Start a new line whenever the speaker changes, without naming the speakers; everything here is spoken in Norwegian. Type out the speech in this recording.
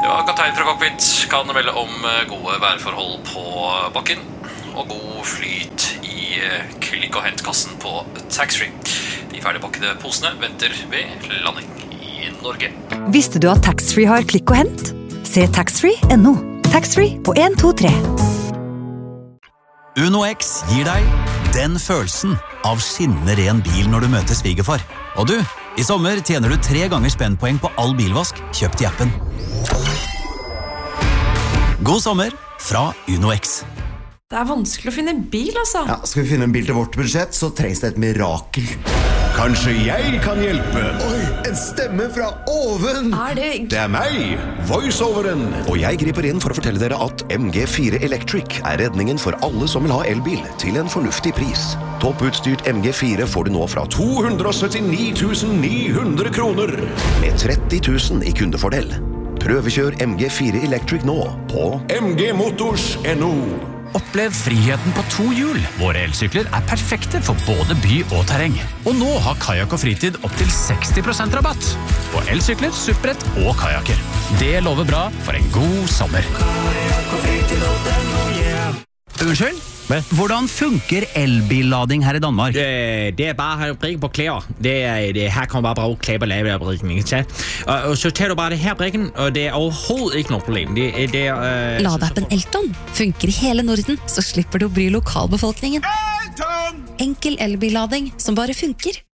Ja, kaptein fra cockpit kan melde om gode værforhold på bakken og god flyt i klikk- og hentkassen på taxfree. De ferdigpakkede posene venter ved landing i Norge.
Visste du at taxfree har klikk og hent? Se taxfree.no. Taxfree på 1, 2, 3.
Uno X gir deg den følelsen av skinnende ren bil når du møter svigerfar. Og du, i sommer tjener du 3 ganger spennpoeng på all bilvask kjøpt i appen. God sommer fra Uno X.
Det vanskelig å finne en bil, altså.
Ja, skal vi finne en bil til vårt budsjett, så trengs det et mirakel.
Kanskje jeg kan hjelpe?
Oi, en stemme fra oven!
Det meg, voiceoveren.
Og jeg griper inn for å fortelle dere at MG4 Electric er redningen for alle som vil ha elbil til en fornuftig pris. Topputstyrt MG4 får du nå fra
279 900 kroner.
med 30 000 i kundefordel. Prøvekjør MG4 Electric nå på
mgmotors.no.
Opplev friheten på 2 hjul. Våre elsykler er perfekte for både by og terreng. Og nå har Kajak og Fritid opp til 60% rabatt på elsykler, supprett og kajaker. Det lover bra for en god sommer.
Unnskyld? Hvordan funker elbillading her i Danmark?
Det bare å brikke på klær. Her kan man bare bruke klær på lavebrikken. Og så tar du bare det her brikken, og det overhovedet ikke noe problem.
Ladeappen Elton funker i hele Norden, så slipper du å bry lokalbefolkningen. Enkel elbillading som bare funker.